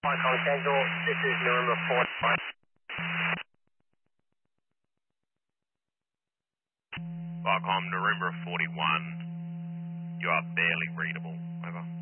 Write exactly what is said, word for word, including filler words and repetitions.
Hong Kong Central, this is November fourth. Viacom November forty-one. You are barely readable. Over.